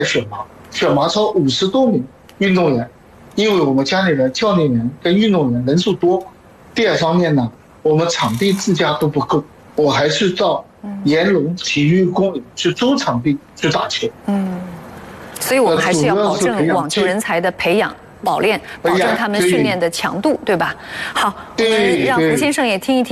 选拔超50多名运动员，因为我们家里的教练员跟运动员人数多。第二方面呢，我们场地自家都不够，我还是到延龙体育公园去租场地去打球。 所以我们还是要保证网球人才的培养、保练，保证他们训练的强度，对吧？好，我们让胡先生也听一听。